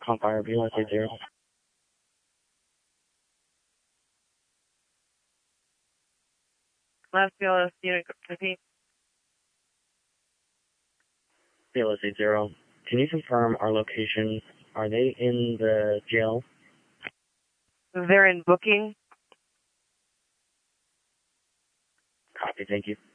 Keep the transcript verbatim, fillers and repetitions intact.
Compire B one eight zero. Last B L S unit, repeat. B L S eight zero. Can you confirm our location? Are they in the jail? They're in booking. Copy, thank you.